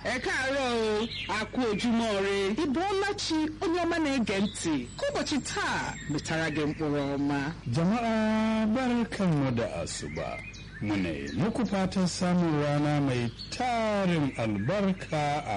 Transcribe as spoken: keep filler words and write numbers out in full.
ẹ káàárọ̀ o àkú ojúmọ́ ire Ibuolachi onye ọma na-ege ntị ka ụbọchị taa metara gị mkpụrụ ọma. Jama'a barkanmu da asuba. Muna muku fatan samun rana mai tarin albarka a